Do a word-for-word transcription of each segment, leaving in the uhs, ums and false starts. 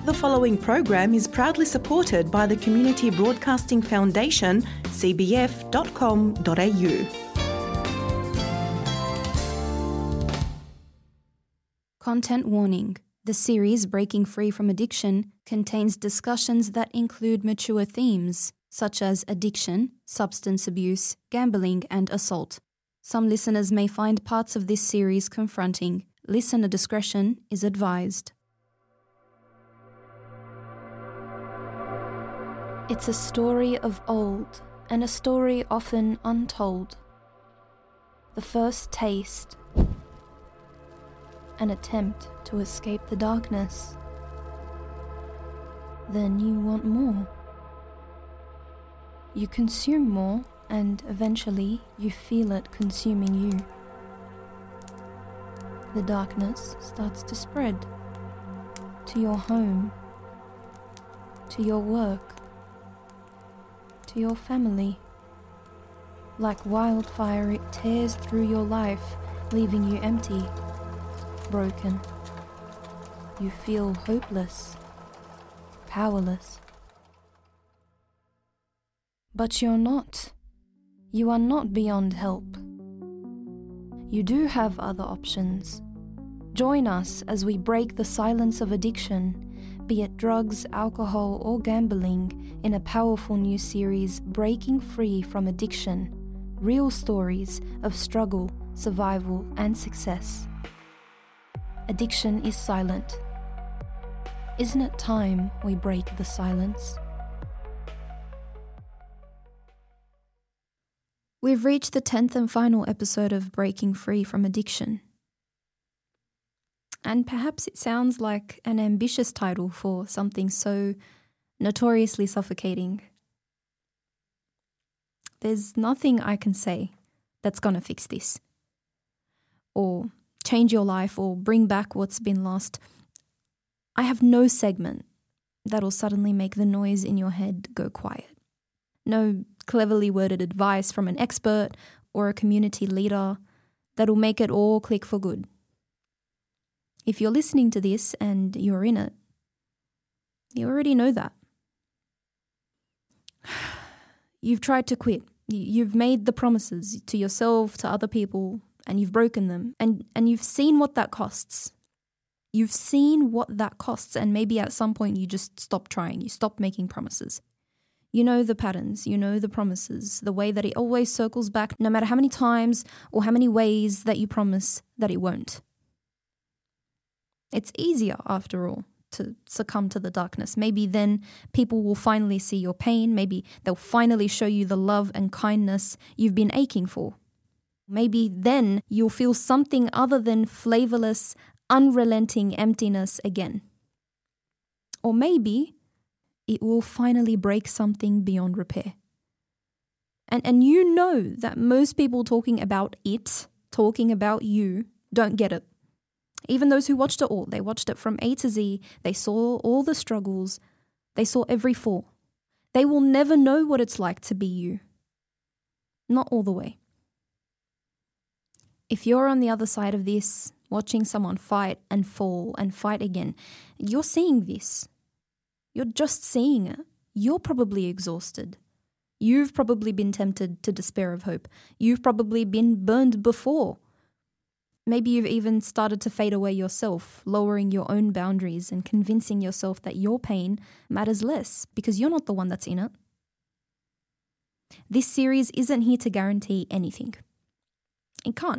The following program is proudly supported by the Community Broadcasting Foundation, c b f dot com dot a u. Content warning. The series Breaking Free from Addiction contains discussions that include mature themes, such as addiction, substance abuse, gambling, and assault. Some listeners may find parts of this series confronting. Listener discretion is advised. It's a story of old, and a story often untold. The first taste, an attempt to escape the darkness. Then you want more. You consume more, and eventually you feel it consuming you. The darkness starts to spread to your home, to your work, to your family. Like wildfire, it tears through your life, leaving you empty, broken. You feel hopeless, powerless. But you're not. You are not beyond help. You do have other options. Join us as we break the silence of addiction, be it drugs, alcohol, or gambling, in a powerful new series, Breaking Free from Addiction. Real stories of struggle, survival, and success. Addiction is silent. Isn't it time we break the silence? We've reached the tenth and final episode of Breaking Free from Addiction. And perhaps it sounds like an ambitious title for something so notoriously suffocating. There's nothing I can say that's gonna fix this, or change your life, or bring back what's been lost. I have no segment that'll suddenly make the noise in your head go quiet. No cleverly worded advice from an expert or a community leader that'll make it all click for good. If you're listening to this and you're in it, you already know that. You've tried to quit. You've made the promises to yourself, to other people, and you've broken them. And, and you've seen what that costs. You've seen what that costs, and maybe at some point you just stop trying. You stop making promises. You know the patterns, you know the promises, the way that it always circles back, no matter how many times or how many ways that you promise that it won't. It's easier, after all, to succumb to the darkness. Maybe then people will finally see your pain. Maybe they'll finally show you the love and kindness you've been aching for. Maybe then you'll feel something other than flavorless, unrelenting emptiness again. Or maybe it will finally break something beyond repair. And, and you know that most people talking about it, talking about you, don't get it. Even those who watched it all, they watched it from A to Z, they saw all the struggles, they saw every fall. They will never know what it's like to be you. Not all the way. If you're on the other side of this, watching someone fight and fall and fight again, you're seeing this. You're just seeing it. You're probably exhausted. You've probably been tempted to despair of hope. You've probably been burned before. Maybe you've even started to fade away yourself, lowering your own boundaries and convincing yourself that your pain matters less because you're not the one that's in it. This series isn't here to guarantee anything. It can't.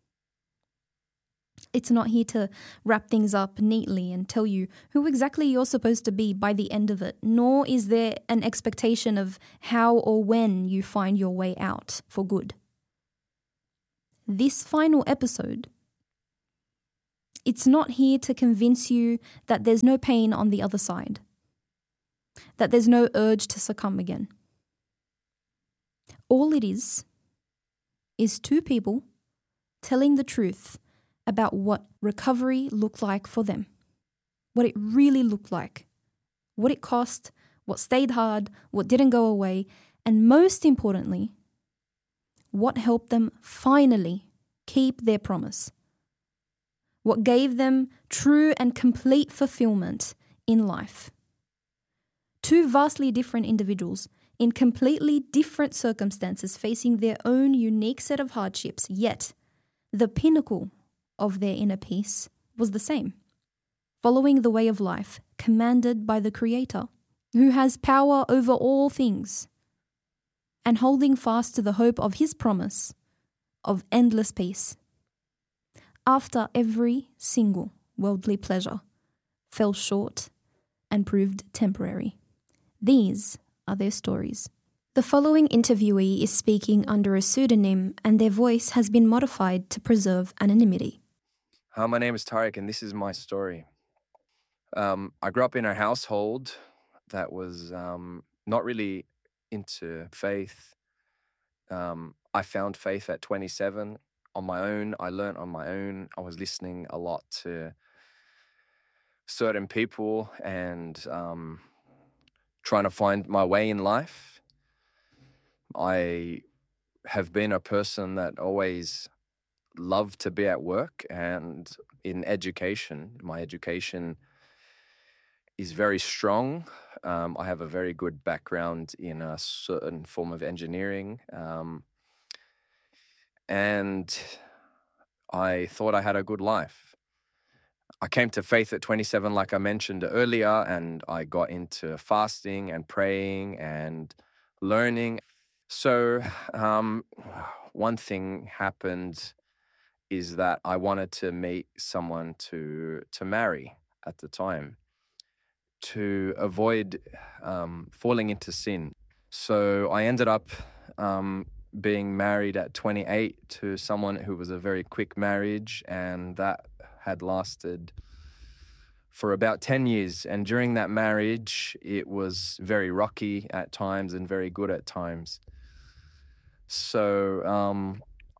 It's not here to wrap things up neatly and tell you who exactly you're supposed to be by the end of it, nor is there an expectation of how or when you find your way out for good. This final episode, it's not here to convince you that there's no pain on the other side, that there's no urge to succumb again. All it is, is two people telling the truth about what recovery looked like for them, what it really looked like, what it cost, what stayed hard, what didn't go away, and most importantly, what helped them finally keep their promise. What gave them true and complete fulfillment in life. Two vastly different individuals in completely different circumstances facing their own unique set of hardships, yet the pinnacle of their inner peace was the same. Following the way of life commanded by the Creator, who has power over all things, and holding fast to the hope of His promise of endless peace. After every single worldly pleasure fell short and proved temporary. These are their stories. The following interviewee is speaking under a pseudonym, and their voice has been modified to preserve anonymity. Hi, my name is Tariq, and this is my story. Um, I grew up in a household that was um, not really into faith. Um, I found faith at twenty-seven on my own. I learned on my own. I was listening a lot to certain people and um, trying to find my way in life. I have been a person that always loved to be at work and in education. My education is very strong. Um, I have a very good background in a certain form of engineering. Um, and I thought I had a good life. I came to faith at twenty-seven, like I mentioned earlier, and I got into fasting and praying and learning. So um, one thing happened is that I wanted to meet someone to to marry at the time, to avoid um, falling into sin. So I ended up um, being married at twenty-eight to someone who was a very quick marriage, and that had lasted for about ten years. And during that marriage, it was very rocky at times and very good at times. So um,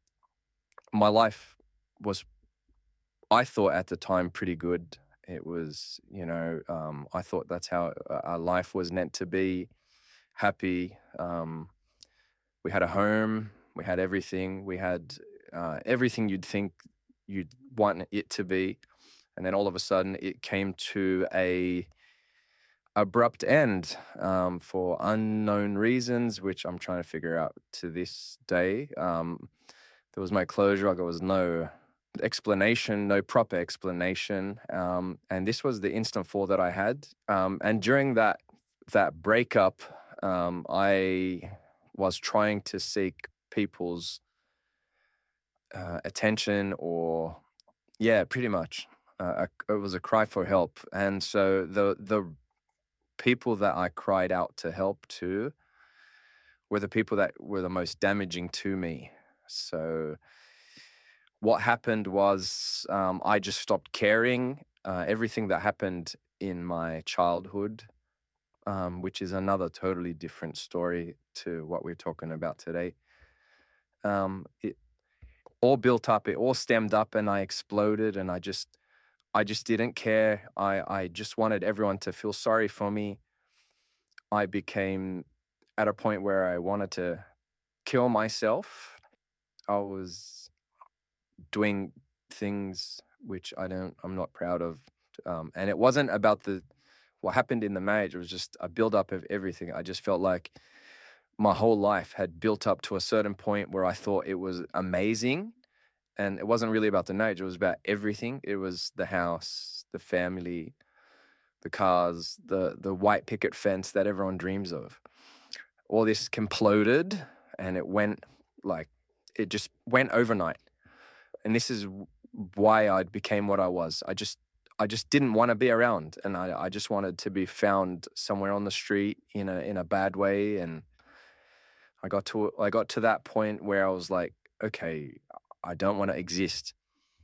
my life was, I thought at the time, pretty good. It was, you know, um, I thought that's how our life was meant to be, happy. Um, we had a home, we had everything, we had uh, everything you'd think you'd want it to be. And then all of a sudden it came to a abrupt end um, for unknown reasons, which I'm trying to figure out to this day. Um, there was no closure, there was no explanation, no proper explanation. Um, and this was the instant fall that I had. Um, and during that that breakup, um, I was trying to seek people's uh, attention or, yeah, pretty much. Uh, it was a cry for help. And so the the people that I cried out to help to were the people that were the most damaging to me. So what happened was um, I just stopped caring. Uh, everything that happened in my childhood, um, which is another totally different story to what we're talking about today, um, it all built up, it all stemmed up, and I exploded, and I just, I just didn't care. I, I just wanted everyone to feel sorry for me. I became at a point where I wanted to kill myself. I was doing things which I don't, I'm not proud of. Um, and it wasn't about the, what happened in the marriage. It was just a build-up of everything. I just felt like my whole life had built up to a certain point where I thought it was amazing. And it wasn't really about the marriage. It was about everything. It was the house, the family, the cars, the the white picket fence that everyone dreams of. All this imploded, and it went like, it just went overnight. And this is why I became what I was. I just I just didn't want to be around, and I, I just wanted to be found somewhere on the street in a in a bad way. And I got to I got to that point where I was like, okay, I don't want to exist.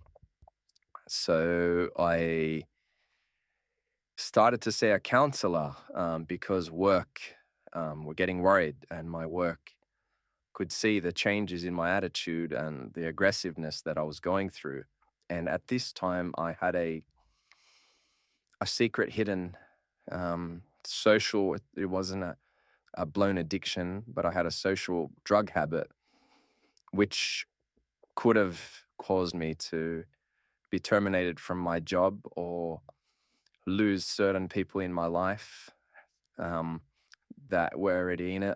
So I started to see a counselor um, because work, um, were getting worried, and my work could see the changes in my attitude and the aggressiveness that I was going through. And at this time, I had a a secret hidden um, social, it wasn't a, a blown addiction, but I had a social drug habit, which could have caused me to be terminated from my job or lose certain people in my life um, that were already in it.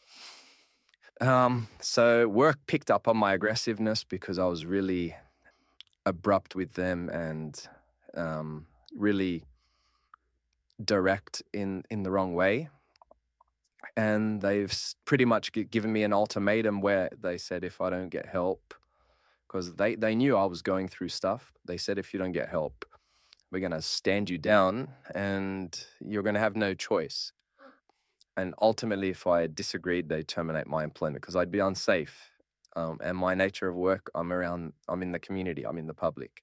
Um, so work picked up on my aggressiveness because I was really abrupt with them and um, really direct in, in the wrong way. And they've pretty much given me an ultimatum where they said if I don't get help, because they, they knew I was going through stuff, they said if you don't get help, we're going to stand you down and you're going to have no choice. And ultimately, if I disagreed, they terminate my employment because I'd be unsafe. Um, and my nature of work, I'm around, I'm in the community, I'm in the public.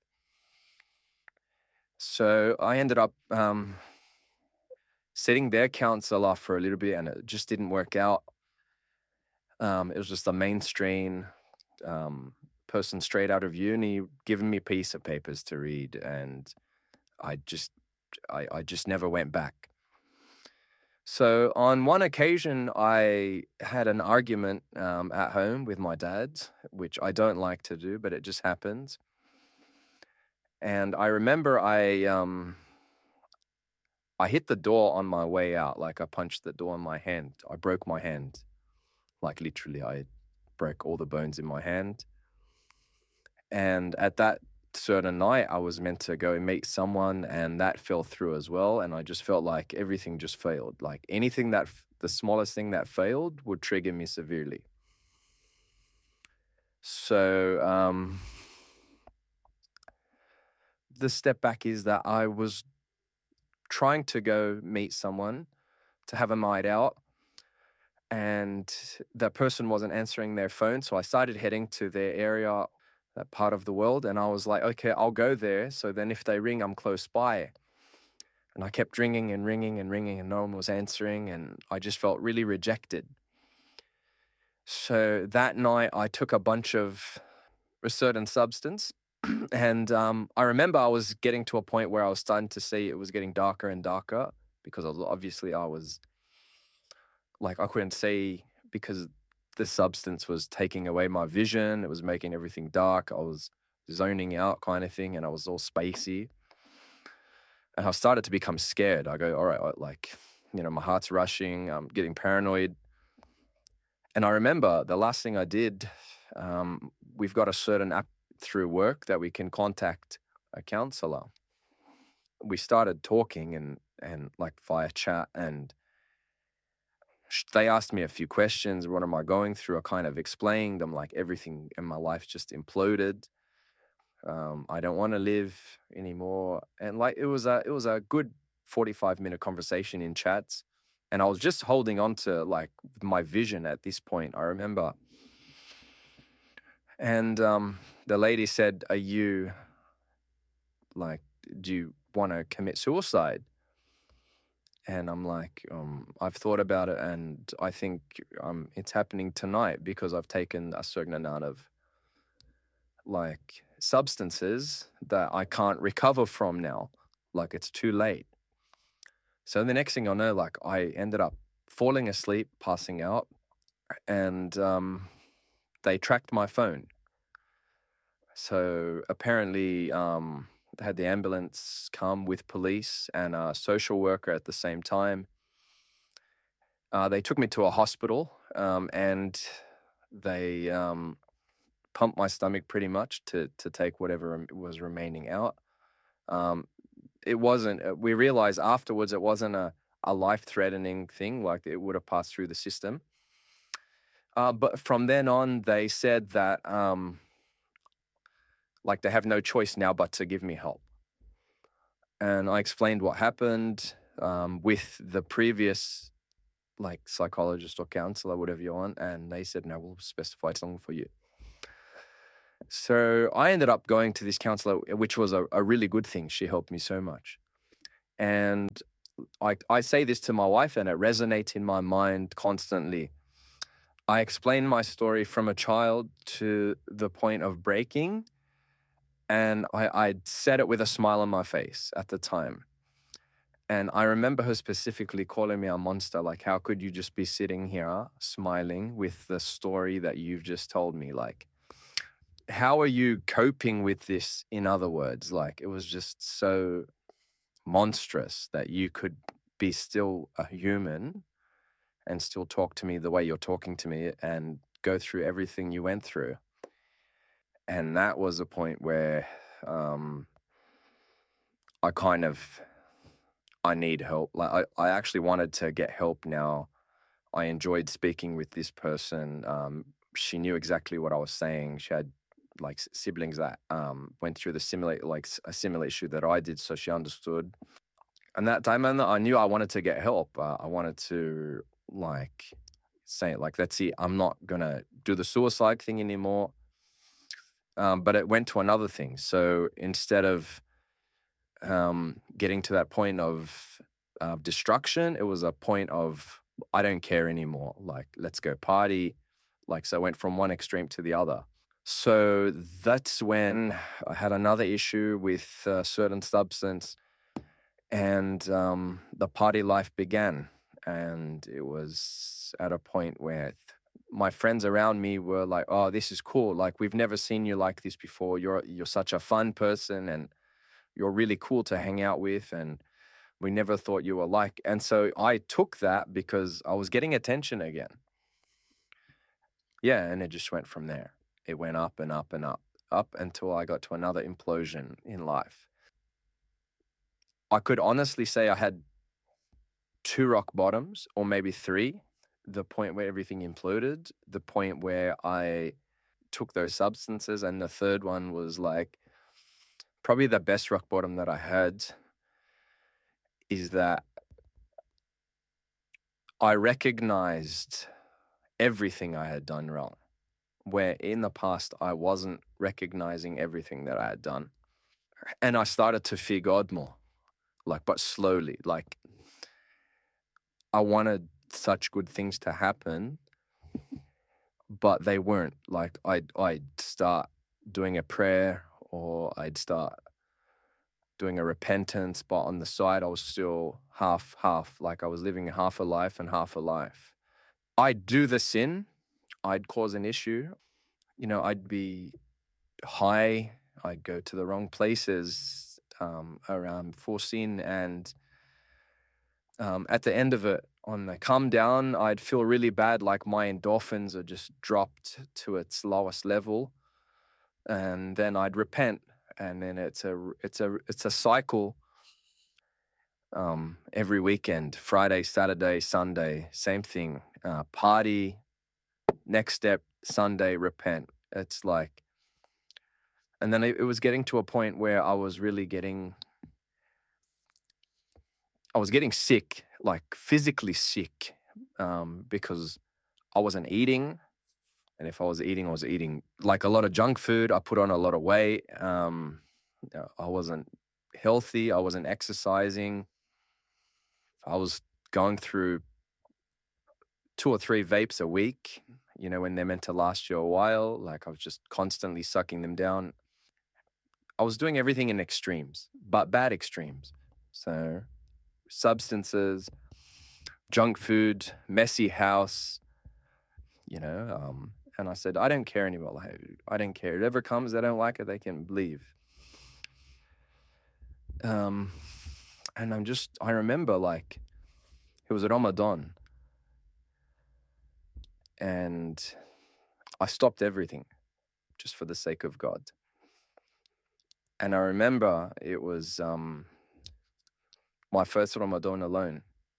So I ended up um, sitting their counsel off for a little bit, and it just didn't work out. Um, it was just a mainstream um, person straight out of uni giving me a piece of papers to read, and I just, I, I just never went back. So on one occasion, I had an argument um, at home with my dad, which I don't like to do, but it just happens. And I remember I um, I hit the door on my way out, like I punched the door in my hand. I broke my hand, like literally I broke all the bones in my hand. And at that certain night, I was meant to go and meet someone, and that fell through as well. And I just felt like everything just failed. Like anything that, the smallest thing that failed would trigger me severely. So um, the step back is that I was trying to go meet someone to have a night out, and that person wasn't answering their phone. So I started heading to their area, that part of the world, and I was like, okay, I'll go there. So then if they ring, I'm close by. And I kept ringing and ringing and ringing, and no one was answering, and I just felt really rejected. So that night, I took a bunch of a certain substance, and um, I remember I was getting to a point where I was starting to see it was getting darker and darker, because I was, obviously I was, like, I couldn't see because the substance was taking away my vision. It was making everything dark. I was zoning out kind of thing, and I was all spacey. And I started to become scared. I go, all right, like, you know, my heart's rushing. I'm getting paranoid. And I remember the last thing I did, um, we've got a certain app through work that we can contact a counselor. We started talking and, and like via chat, and they asked me a few questions. What am I going through? I kind of explained them, like everything in my life just imploded. Um, I don't want to live anymore. And like, it was a, it was a good forty-five minute conversation in chats. And I was just holding on to like my vision at this point, I remember. And um, the lady said, are you like, do you want to commit suicide? And I'm like, um, I've thought about it, and I think um, it's happening tonight because I've taken a certain amount of like substances that I can't recover from now. Like, it's too late. So the next thing I know, like, I ended up falling asleep, passing out, and um, they tracked my phone. So apparently um, they had the ambulance come with police and a social worker at the same time. Uh, they took me to a hospital um, and they um, pumped my stomach pretty much to to take whatever was remaining out. Um, it wasn't, we realized afterwards it wasn't a, a life-threatening thing, like it would have passed through the system. Uh, but from then on, they said that um, like they have no choice now but to give me help. And I explained what happened um, with the previous like psychologist or counselor, whatever you want, and they said, no, we'll specify something for you. So I ended up going to this counselor, which was a, a really good thing. She helped me so much. And I, I say this to my wife, and it resonates in my mind constantly. I explained my story from a child to the point of breaking, and I, I said it with a smile on my face at the time. And I remember her specifically calling me a monster, like, how could you just be sitting here smiling with the story that you've just told me? Like, how are you coping with this, in other words? Like, it was just so monstrous that you could be still a human and still talk to me the way you're talking to me and go through everything you went through. And that was a point where um, I kind of, I need help. Like I, I actually wanted to get help now. I enjoyed speaking with this person. Um, she knew exactly what I was saying. She had like siblings that um, went through the similar, like a similar issue that I did, so she understood. And that time, and I knew I wanted to get help. Uh, I wanted to like say, like, that's it. I'm not gonna do the suicide thing anymore. Um, but it went to another thing. So instead of um, getting to that point of uh, destruction, it was a point of I don't care anymore. Like, let's go party. Like, so I went from one extreme to the other. So that's when I had another issue with a certain substance, and um, the party life began. And it was at a point where th- my friends around me were like, "Oh, this is cool. Like, we've never seen you like this before. You're you're such a fun person, and you're really cool to hang out with, and we never thought you were like." And so I took that because I was getting attention again. Yeah, and it just went from there. It went up and up and up, up until I got to another implosion in life. I could honestly say I had two rock bottoms, or maybe three. The point where everything imploded, the point where I took those substances, and the third one was like probably the best rock bottom that I had, is that I recognized everything I had done wrong, where in the past I wasn't recognizing everything that I had done. And I started to fear God more, like, but slowly. Like, I wanted such good things to happen, but they weren't. Like, I'd, I'd start doing a prayer, or I'd start doing a repentance, but on the side I was still half, half, like I was living half a life and half a life. I'd do the sin, I'd cause an issue, you know, I'd be high, I'd go to the wrong places um, around for sin, and um, at the end of it, on the come down, I'd feel really bad, like my endorphins are just dropped to its lowest level, and then I'd repent, and then it's a it's a it's a cycle. Um, every weekend, Friday, Saturday, Sunday, same thing. Uh, party, next step, Sunday, repent. It's like, and then it, it was getting to a point where I was really getting, I was getting sick, like physically sick, um, because I wasn't eating. And if I was eating, I was eating like a lot of junk food. I put on a lot of weight. Um, you know, I wasn't healthy. I wasn't exercising. I was going through two or three vapes a week, you know, when they're meant to last you a while. Like, I was just constantly sucking them down. I was doing everything in extremes, but bad extremes. So substances, junk food, messy house, you know, um, and I said, I don't care anymore. Like, I don't care. Whatever comes, they don't like it, they can leave. Um, and I'm just, I remember, like, it was Ramadan, and I stopped everything just for the sake of God. And I remember it was um, my first Ramadan alone.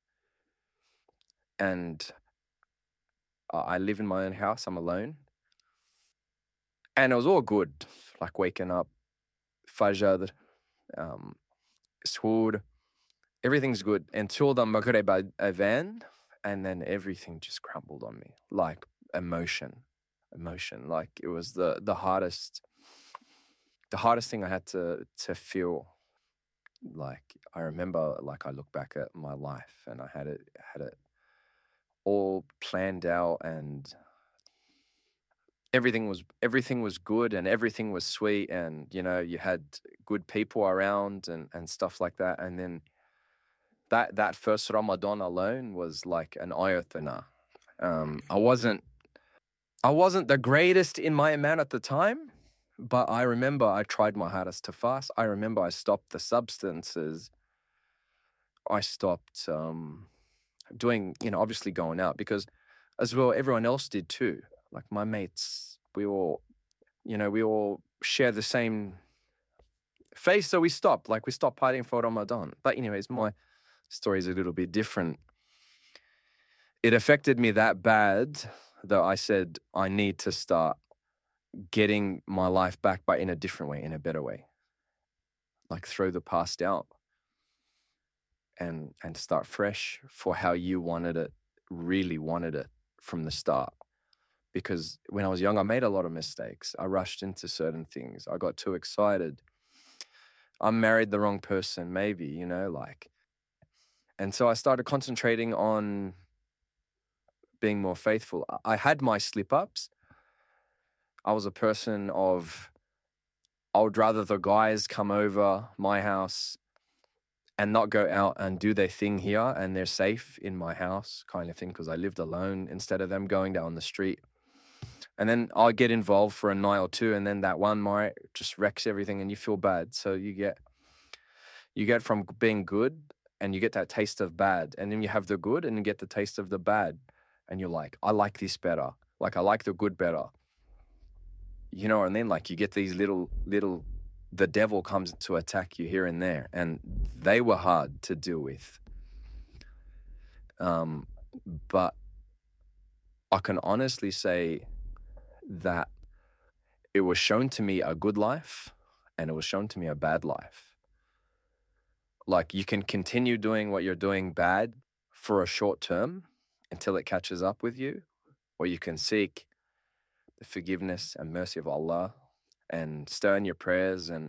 And I live in my own house, I'm alone. And it was all good, like waking up, Fajr, um, Suhoor, everything's good until the Maghrib Adhan, and then everything just crumbled on me, like emotion, emotion. Like, it was the, the hardest, the hardest thing I had to, to feel. Like, I remember, like, I look back at my life and I had it, had it all planned out, and everything was, everything was good, and everything was sweet, and, you know, you had good people around and, and stuff like that. And then that, that first Ramadan alone was like an eye-opener. Um, I wasn't, I wasn't the greatest in my iman at the time, but I remember I tried my hardest to fast. I remember I stopped the substances, I stopped um, doing, you know, obviously going out, because as well, everyone else did too. Like my mates, we all, you know, we all share the same face, so we stopped. Like we stopped partying for Ramadan. But anyways, my story is a little bit different. It affected me that bad that I said I need to start getting my life back, but in a different way, in a better way. Like throw the past out and and start fresh for how you wanted it, really wanted it from the start. Because when I was young, I made a lot of mistakes. I rushed into certain things. I got too excited. I married the wrong person, maybe, you know, like. And so I started concentrating on being more faithful. I had my slip-ups. I was a person of, I would rather the guys come over my house and not go out and do their thing here and they're safe in my house kind of thing, because I lived alone, instead of them going down the street. And then I'll get involved for a night or two, and then that one night just wrecks everything and you feel bad. So you get, you get from being good and you get that taste of bad, and then you have the good and you get the taste of the bad. And you're like, I like this better. Like I like the good better. You know what I mean? Like you get these little, little, the devil comes to attack you here and there, and they were hard to deal with. Um, but I can honestly say that it was shown to me a good life and it was shown to me a bad life. Like you can continue doing what you're doing bad for a short term until it catches up with you, or you can seek the forgiveness and mercy of Allah and stir in your prayers and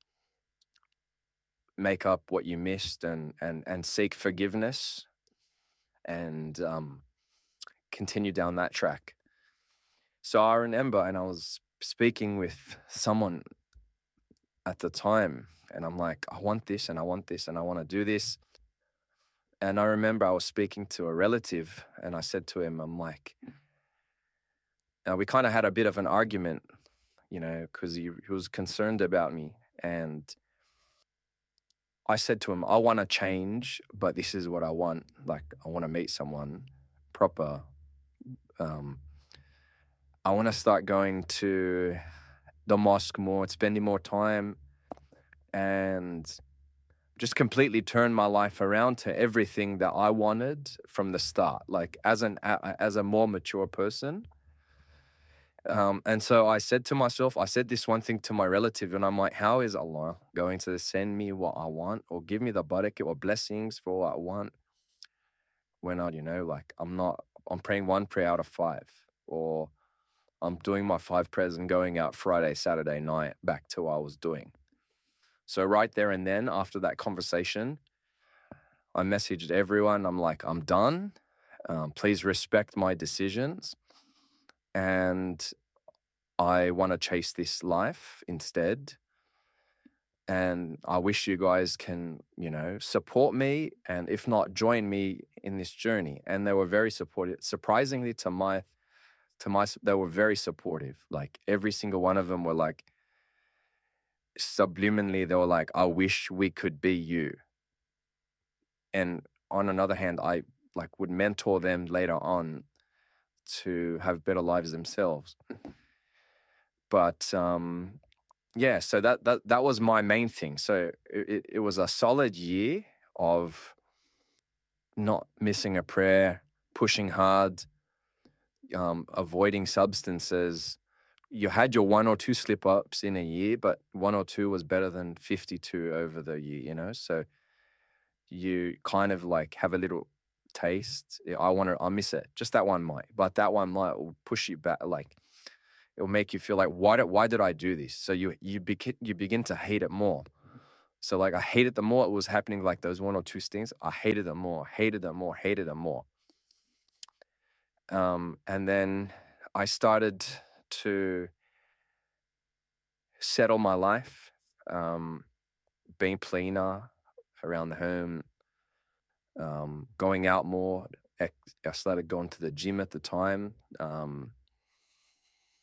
make up what you missed, and and and seek forgiveness and um, continue down that track. So I remember, and I was speaking with someone at the time, and I'm like, I want this, and I want this, and I want to do this. And I remember I was speaking to a relative, and I said to him, I'm like, uh, we kind of had a bit of an argument, you know, because he, he was concerned about me. And I said to him, I want to change, but this is what I want. Like, I want to meet someone proper. Um, I want to start going to the mosque more, spending more time, and just completely turn my life around to everything that I wanted from the start, like as an as a more mature person. Um, and so I said to myself, I said this one thing to my relative, and I'm like, how is Allah going to send me what I want, or give me the barakah or blessings for what I want, when I, you know, like I'm not, I'm praying one prayer out of five, or I'm doing my five prayers and going out Friday, Saturday night back to what I was doing. So right there and then, after that conversation, I messaged everyone. I'm like, I'm done. Um, please respect my decisions. And I want to chase this life instead. And I wish you guys can, you know, support me, and if not, join me in this journey. And they were very supportive. Surprisingly, to my, to my, they were very supportive. Like every single one of them were like, subliminally, they were like, I wish we could be you. And on another hand, I like would mentor them later on to have better lives themselves. But um, yeah, so that that that was my main thing. So it, it was a solid year of not missing a prayer, pushing hard, um, avoiding substances. You had your one or two slip-ups in a year, but one or two was better than fifty-two over the year, you know? So you kind of like have a little taste. I want to, I miss it. Just that one might, but that one might will push you back. Like it will make you feel like, why did, why did I do this? So you, you begin, you begin to hate it more. So like I hated the more it was happening, like those one or two things, I hated them more, hated them more, hated them more. Um, and then I started to settle my life, um, being cleaner around the home, um, going out more. I started going to the gym at the time. Um,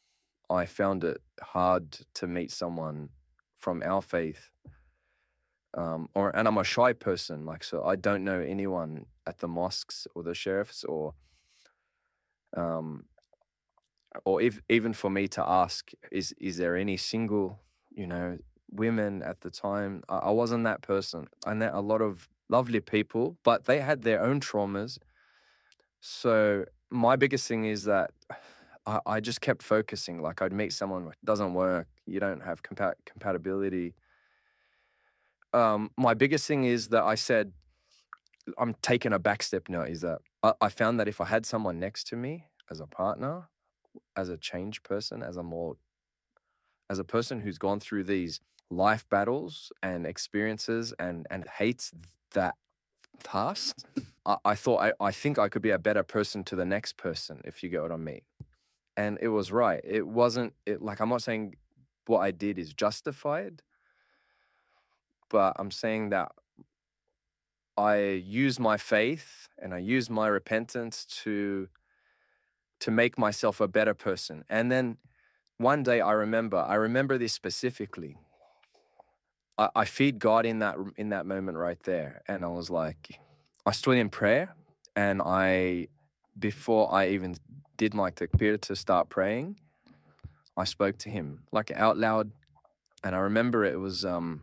I found it hard to meet someone from our faith Um, or and I'm a shy person, like so I don't know anyone at the mosques or the sheriffs or um or if even for me to ask, is is there any single, you know, women at the time? I, I wasn't that person. I met a lot of lovely people, but they had their own traumas. So my biggest thing is that I, I just kept focusing. Like I'd meet someone, it doesn't work. You don't have compa- compatibility. Um, my biggest thing is that I said, I'm taking a back step now, is that I, I found that if I had someone next to me as a partner, as a change person, as a more, as a person who's gone through these life battles and experiences and, and hates that task, I, I thought, I, I think I could be a better person to the next person, if you get what I mean. And it was right. It wasn't, it, like, I'm not saying what I did is justified, but I'm saying that I used my faith and I used my repentance to to make myself a better person. And then one day I remember, I remember this specifically. I, I feed God in that in that moment right there. And I was like, I stood in prayer and I, before I even did my takbir to start praying, I spoke to him like out loud. And I remember it was, um,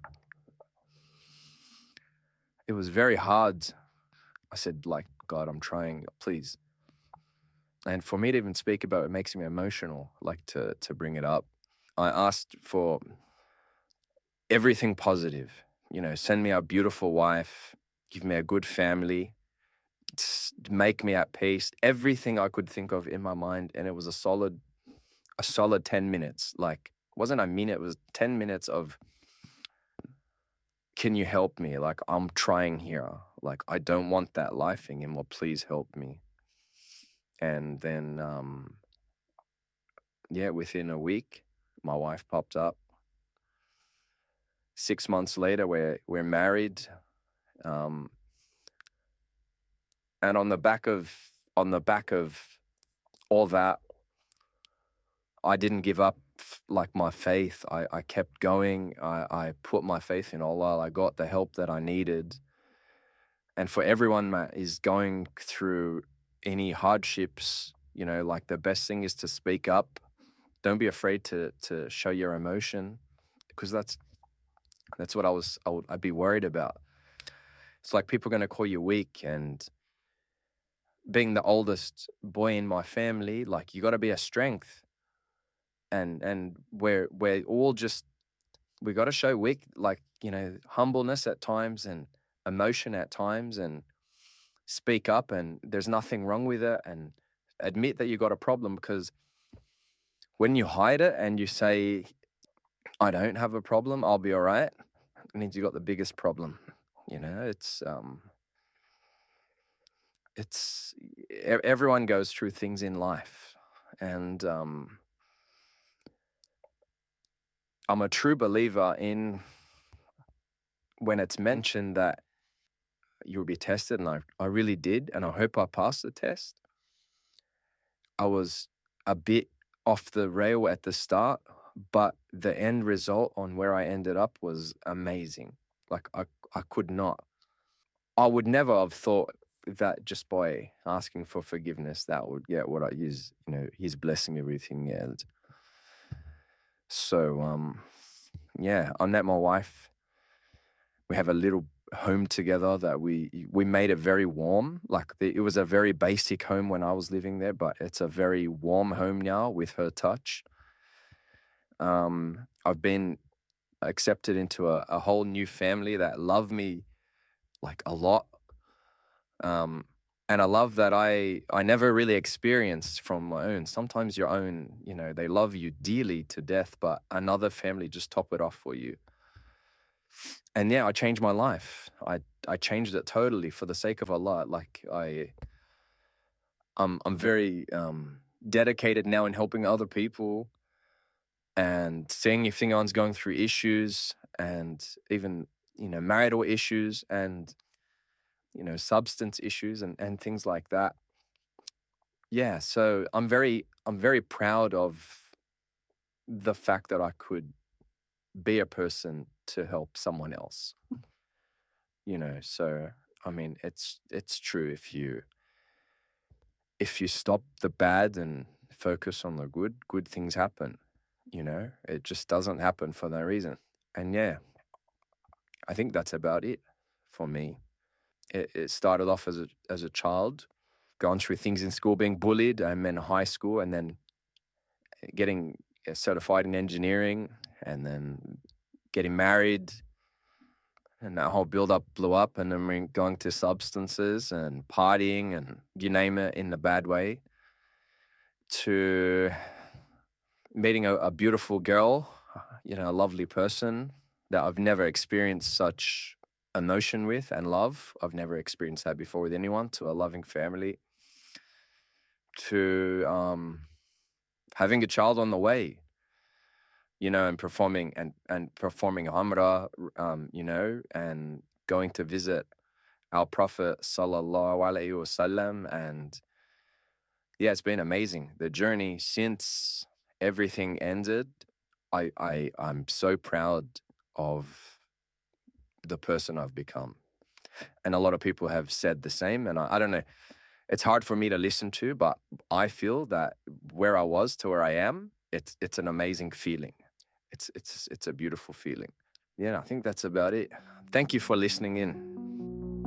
it was very hard. I said, like, God, I'm trying, please. And for me to even speak about it makes me emotional, like to to bring it up. I asked for everything positive, you know, send me a beautiful wife, give me a good family, make me at peace, everything I could think of in my mind. And it was a solid, a solid ten minutes. Like, it wasn't a minute, it was ten minutes of, can you help me? Like, I'm trying here. Like, I don't want that life anymore. Please help me. And then, um, yeah, within a week, my wife popped up. Six months later, we're we're married. Um, and on the back of on the back of all that, I didn't give up like my faith. I, I kept going. I, I put my faith in Allah. I got the help that I needed. And for everyone that is going through any hardships, you know, like the best thing is to speak up. Don't be afraid to to show your emotion, because that's that's what I was I would, I'd be worried about. It's like people are going to call you weak, and being the oldest boy in my family, like, you got to be a strength, and and we're we're all just we got to show weak, like, you know, humbleness at times and emotion at times, and speak up, and there's nothing wrong with it, and admit that you got a problem, because when you hide it and you say, I don't have a problem, I'll be all right, it means you got the biggest problem. You know, it's um it's everyone goes through things in life, and um I'm a true believer in when it's mentioned that you'll be tested, and I, I really did, and I hope I passed the test. I was a bit off the rail at the start, but the end result on where I ended up was amazing. Like, I, I could not, I would never have thought that just by asking for forgiveness, that would get what I use, you know, His blessing everything. And so, um, yeah, I met my wife. We have a little home together that we we made it very warm. Like, the, it was a very basic home when I was living there, but it's a very warm home now with her touch. Um, I've been accepted into a, a whole new family that love me like a lot. Um, and I love that I I never really experienced from my own. Sometimes your own, you know, they love you dearly to death, but another family just top it off for you. And yeah, I changed my life. I I changed it totally for the sake of Allah. Like, I, I'm I'm very um, dedicated now in helping other people, and seeing if anyone's going through issues, and even, you know, marital issues, and, you know, substance issues, and, and things like that. Yeah, so I'm very I'm very proud of the fact that I could be a person to help someone else. you know. So I mean, it's it's true. If you if you stop the bad and focus on the good, good things happen. You know, it just doesn't happen for no reason. And yeah, I think that's about it for me. It, it started off as a as a child, gone through things in school, being bullied, and then high school, and then getting certified in engineering, and then getting married, and that whole build-up blew up, and then we're going to substances and partying and you name it in the bad way, to meeting a, a beautiful girl, you know, a lovely person that I've never experienced such emotion with and love. I've never experienced that before with anyone, to a loving family, to um, having a child on the way, you know, and performing and, and performing Umrah, um, you know, and going to visit our Prophet Sallallahu Alaihi Wasallam. And yeah, it's been amazing. The journey since everything ended, I, I, I'm so proud of the person I've become. And a lot of people have said the same. And I, I don't know, it's hard for me to listen to, but I feel that where I was to where I am, it's it's an amazing feeling. It's it's it's a beautiful feeling. Yeah, I think that's about it. Thank you for listening in.